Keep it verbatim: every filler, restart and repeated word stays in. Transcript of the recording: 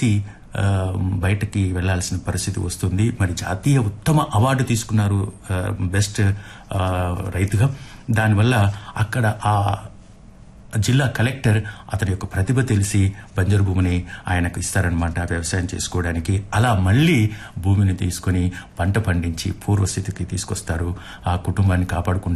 చేసి బయటకి వెళ్లాల్సిన పరిస్థితి వస్తుంది. మరి జాతీయ ఉత్తమ అవార్డు తీసుకున్నారు బెస్ట్ రైతుగా. దానివల్ల అక్కడ ఆ జిల్లా కలెక్టర్ అతని యొక్క ప్రతిభ తెలిసి బంజరు భూమిని ఆయనకు ఇస్తారనమాట వ్యవసాయం చేసుకోవడానికి. అలా మళ్లీ భూమిని తీసుకుని పంట పండించి పూర్వస్థితికి తీసుకొస్తారు, ఆ కుటుంబాన్ని కాపాడుకుంటారు.